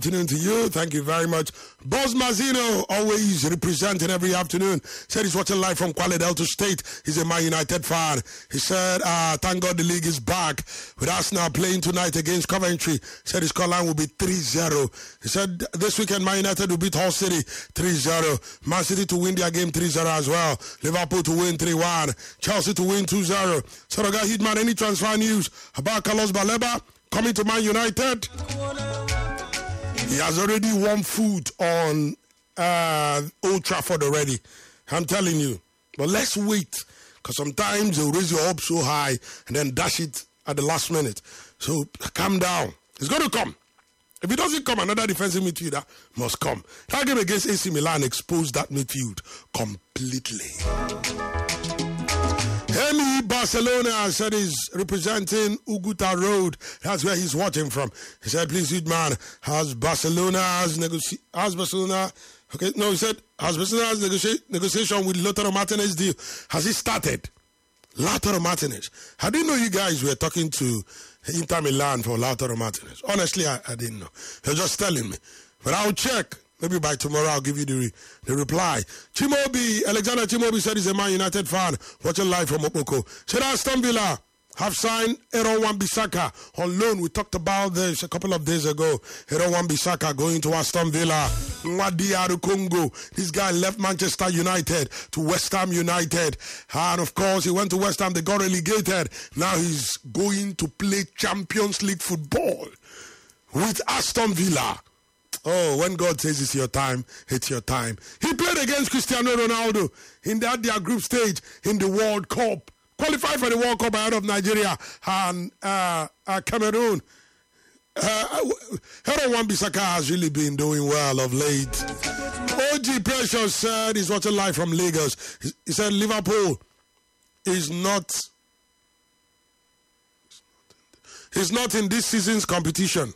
Afternoon to you. Thank you very much. Boss Mazzino, always representing every afternoon. Said he's watching live from Kuala Delta State. He's a Man United fan. He said, thank God the league is back with Arsenal playing tonight against Coventry. Said his scoreline will be 3-0. He said this weekend Man United will beat Hull City 3-0. Man City to win their game 3-0 as well. Liverpool to win 3-1. Chelsea to win 2-0. So, Hitman, any transfer news about Carlos Baleba coming to Man United? He has already won food on Old Trafford already. I'm telling you. But let's wait. Because sometimes they'll raise your hopes so high and then dash it at the last minute. So calm down. It's going to come. If it doesn't come, another defensive midfielder must come. That game against AC Milan exposed that midfield completely. Hemi Barcelona said he's representing Uguta Road. That's where he's watching from. He said, please, good man, has Barcelona negotiation with Lautaro Martinez deal? Has it started? Lautaro Martinez. I didn't know you guys were talking to Inter Milan for Lautaro Martinez. Honestly, I didn't know. You're just telling me. But I'll check. Maybe by tomorrow I'll give you the reply. Alexander Chimobi said he's a Man United fan watching live from Opoko. Said Aston Villa have signed Aaron Wan-Bissaka on loan. We talked about this a couple of days ago. Aaron Wan-Bissaka going to Aston Villa. Nwadiaru Congo. This guy left Manchester United to West Ham United. And of course, he went to West Ham. They got relegated. Now he's going to play Champions League football with Aston Villa. Oh, when God says it's your time, it's your time. He played against Cristiano Ronaldo in their group stage in the World Cup. Qualified for the World Cup ahead of Nigeria and Cameroon. Aaron Wan-Bissaka has really been doing well of late. OG Precious said he's watching live from Lagos. He said Liverpool is not in this season's competition.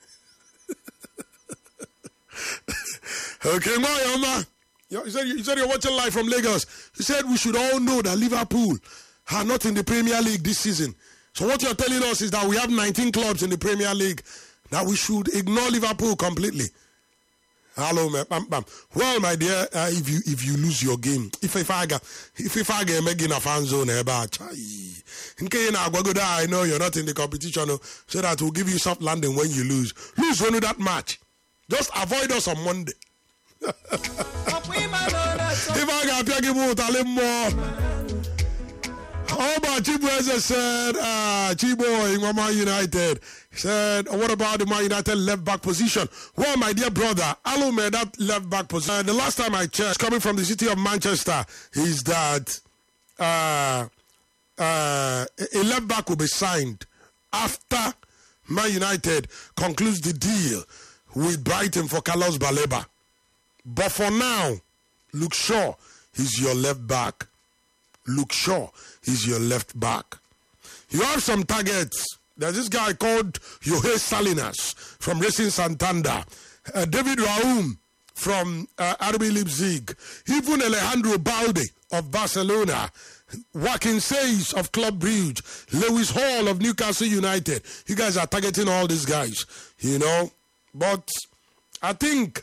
Okay, Mayama. You said you're watching live from Lagos. You said we should all know that Liverpool are not in the Premier League this season. So what you're telling us is that we have 19 clubs in the Premier League, that we should ignore Liverpool completely. Hello, man. Well, my dear, if you lose your game, if I get making a fan zone, I know you're not in the competition, so that will give you soft landing when you lose. Lose only that match. Just avoid us on Monday. If I got to give out a little more. How about Chibueze said, Chibo in Man United said, what about the Man United left back position? Well, my dear brother, Alume, that left back position, the last time I checked, coming from the city of Manchester, is that a left back will be signed after Man United concludes the deal with Brighton for Carlos Baleba. But for now, Luke Shaw is your left back. Luke Shaw is your left back. You have some targets. There's this guy called Jorge Salinas from Racing Santander. David Raum from RB Leipzig. Even Alejandro Balde of Barcelona. Joaquin Seis of Club Brugge. Lewis Hall of Newcastle United. You guys are targeting all these guys, you know. But I think